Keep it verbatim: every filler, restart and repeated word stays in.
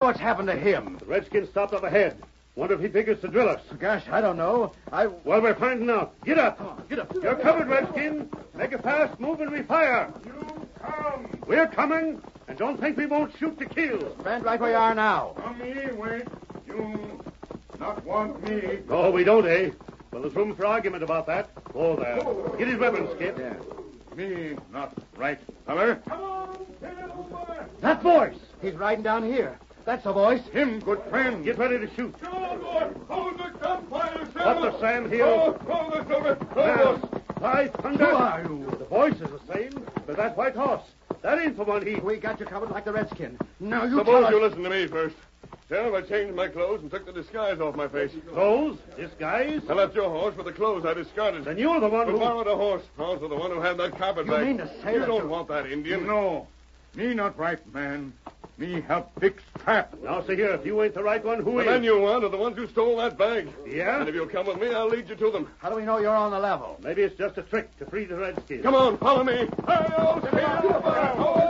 what's happened to him? The redskin stopped up ahead. Wonder if he figures to drill us. Gosh, I don't know. I... Well, we're finding out. Get up. Oh, get up. You're covered, redskin. Make a fast move and we fire. You come. We're coming, and don't think we won't shoot to kill. Stand right where you are now. On me, wait. You not want me. No, we don't, eh? Well, there's room for argument about that. Oh, there. Get his weapon, Skip. Yeah. Me not right, feller. Come on, get it over. That voice. He's riding down here. That's the voice. Him good friend. Get ready to shoot. Come on, boy. Hold the gunfire, Silver. What the Sam Oh, Hill? hold the Silver. Now, Hold by thunder. Who are you? The voice is the same, but that white horse. That ain't the one he... We got you covered like the redskin. Now you tell Suppose us... you listen to me first. Sheriff, I changed my clothes and took the disguise off my face. Clothes? Disguise? I left your horse with the clothes I discarded. Then you're the one But who... borrowed a horse. Also the one who had that carpetbag. You mean to say You that don't you- want that Indian. No. Me not right, man. Me help fix trap. Now, see here, if you ain't the right one, who The is? men you want are the ones who stole that bag. Yeah? And if you'll come with me, I'll lead you to them. How do we know you're on the level? Maybe it's just a trick to free the redskins. Come on, follow me. Hey, oh,